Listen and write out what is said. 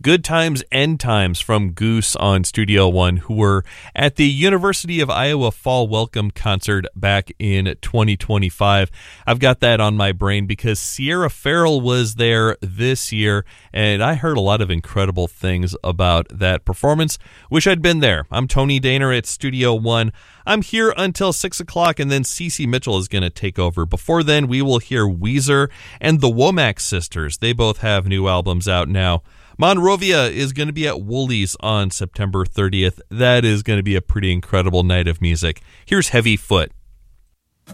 Good Times, End Times from Goose on Studio One, who were at the University of Iowa Fall Welcome Concert back in 2025. I've got that on my brain because Sierra Farrell was there this year, and I heard a lot of incredible things about that performance. Wish I'd been there. I'm Tony Daner at Studio One. I'm here until 6 o'clock, and then Cece Mitchell is going to take over. Before then, we will hear Weezer and the Womack Sisters. They both have new albums out now. Monrovia is going to be at Woolies on September 30th. That is going to be a pretty incredible night of music. Here's Heavy Foot.